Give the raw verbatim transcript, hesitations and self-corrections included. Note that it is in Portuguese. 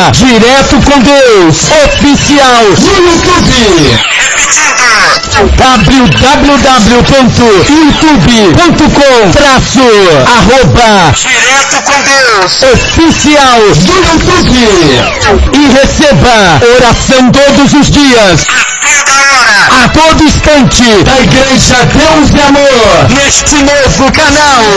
Direto com Deus Oficial no YouTube. w w w ponto youtube ponto com traço arroba Direto com Deus Oficial do YouTube. E receba oração todos os dias, a todo instante, da Igreja Deus e Amor, neste novo canal.